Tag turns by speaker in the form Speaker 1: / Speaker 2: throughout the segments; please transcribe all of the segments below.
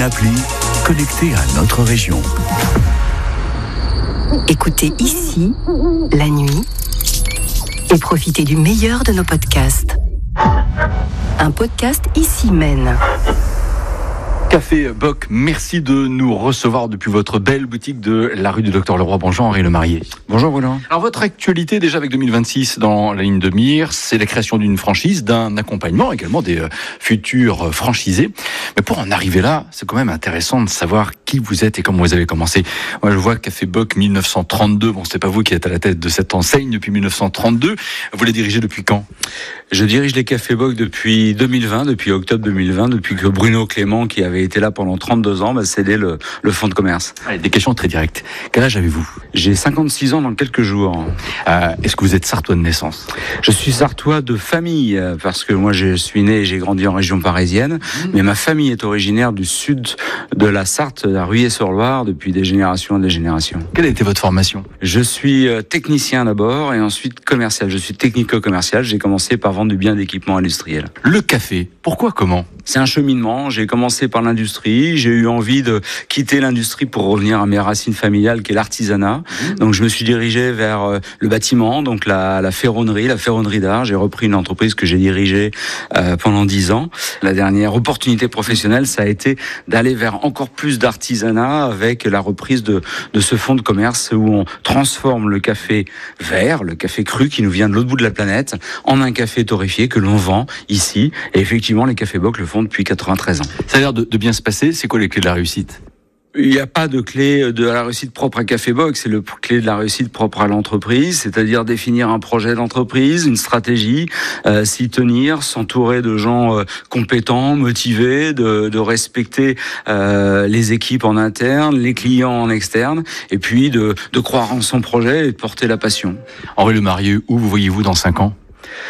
Speaker 1: Appli connectée à notre région.
Speaker 2: Écoutez ici, la nuit, et profitez du meilleur de nos podcasts. Un podcast ici mène.
Speaker 3: Café Bock, merci de nous recevoir depuis votre belle boutique de la rue du Docteur Leroy. Bonjour Henri Lemarié.
Speaker 4: Bonjour Roland.
Speaker 3: Alors votre actualité déjà avec 2026 dans la ligne de mire, c'est la création d'une franchise, d'un accompagnement également des futurs franchisés. Mais pour en arriver là, c'est quand même intéressant de savoir qui vous êtes et comment vous avez commencé. Moi je vois Café Bock 1932, bon c'est pas vous qui êtes à la tête de cette enseigne depuis 1932, vous les dirigez depuis quand ?
Speaker 4: Je dirige les Café Bock depuis 2020, depuis octobre 2020, depuis que Bruno Clément, qui avait été là pendant 32 ans, m'a cédé le fonds de commerce.
Speaker 3: Allez, des questions très directes. Quel âge avez-vous ?
Speaker 4: J'ai 56 ans dans quelques jours.
Speaker 3: Est-ce que vous êtes sartois de naissance ?
Speaker 4: Je suis sartois de famille, parce que moi je suis né et j'ai grandi en région parisienne, mais ma famille est originaire du sud de la Sarthe, à Ruillé-sur-Loire, depuis des générations et des générations.
Speaker 3: Quelle a été votre formation ?
Speaker 4: Je suis technicien d'abord et ensuite commercial. Je suis technico-commercial. J'ai commencé par vendre du bien d'équipement industriel.
Speaker 3: Le café, pourquoi, comment ?
Speaker 4: C'est un cheminement. J'ai commencé par l'industrie. J'ai eu envie de quitter l'industrie pour revenir à mes racines familiales, qui est l'artisanat. Donc, je me suis dirigé vers le bâtiment, donc la ferronnerie d'art. J'ai repris une entreprise que j'ai dirigée pendant 10 ans. La dernière opportunité professionnelle, ça a été d'aller vers encore plus d'artisanat avec la reprise de ce fonds de commerce où on transforme le café vert, le café cru qui nous vient de l'autre bout de la planète, en un café torréfié que l'on vend ici. Et effectivement, les Café Bock le font depuis 93 ans.
Speaker 3: Ça a l'air de bien se passer. C'est quoi les clés de la réussite ?
Speaker 4: Il n'y a pas de clé de la réussite propre à Café Bock, c'est le clé de la réussite propre à l'entreprise, c'est-à-dire définir un projet d'entreprise, une stratégie, s'y tenir, s'entourer de gens compétents, motivés, de respecter les équipes en interne, les clients en externe, et puis de croire en son projet et de porter la passion.
Speaker 3: Henri Lemarié, où vous voyez-vous dans 5 ans ?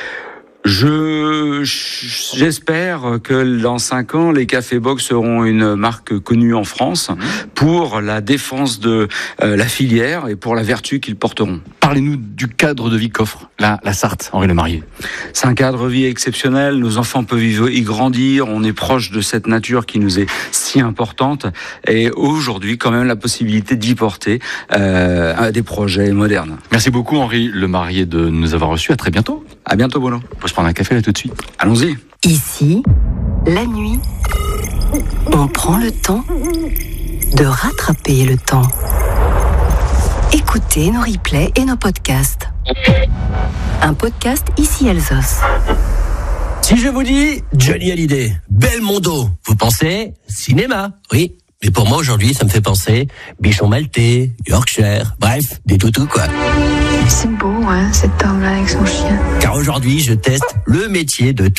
Speaker 4: J'espère que dans 5 ans, les Café Bock seront une marque connue en France pour la défense de la filière et pour la vertu qu'ils porteront.
Speaker 3: Parlez-nous du cadre de vie qu'offre la Sarthe, Henri Lemarié.
Speaker 4: C'est un cadre de vie exceptionnel. Nos enfants peuvent y grandir. On est proche de cette nature qui nous est si importante. Et aujourd'hui, quand même, la possibilité d'y porter des projets modernes.
Speaker 3: Merci beaucoup, Henri Lemarié, de nous avoir reçus. À très bientôt.
Speaker 4: À bientôt, Bruno.
Speaker 3: On peut se prendre un café là tout de suite.
Speaker 4: Allons-y.
Speaker 2: Ici, la nuit, on prend le temps de rattraper le temps. Écoutez nos replays et nos podcasts. Un podcast ici Alsos.
Speaker 5: Si je vous dis Johnny Hallyday, Belmondo, vous pensez cinéma, oui. Mais pour moi aujourd'hui, ça me fait penser bichon maltais, Yorkshire, bref, des toutous quoi.
Speaker 6: C'est beau, hein, cet homme-là avec son chien.
Speaker 5: Car aujourd'hui, je teste le métier de